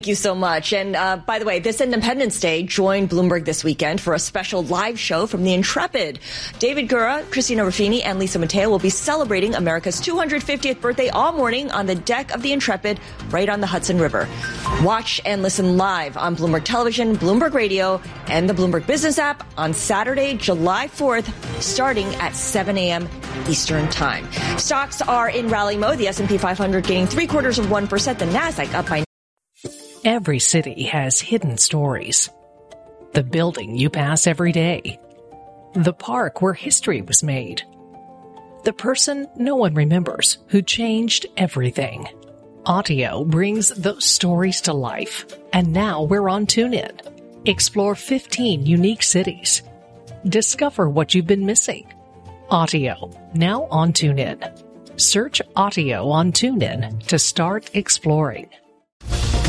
Thank you so much. And by the way, this Independence Day, join Bloomberg this weekend for a special live show from the Intrepid. David Gura, Christina Ruffini, and Lisa Mateo will be celebrating America's 250th birthday all morning on the deck of the Intrepid right on the Hudson River. Watch and listen live on Bloomberg Television, Bloomberg Radio, and the Bloomberg Business app on Saturday, July 4th, starting at 7 a.m. Eastern Time. Stocks are in rally mode. The S&P 500 gaining 0.75%. The Nasdaq up by. Every city has hidden stories. The building you pass every day. The park where history was made. The person no one remembers who changed everything. Audio brings those stories to life. And now we're on TuneIn. Explore 15 unique cities. Discover what you've been missing. Audio, now on TuneIn. Search Audio on TuneIn to start exploring.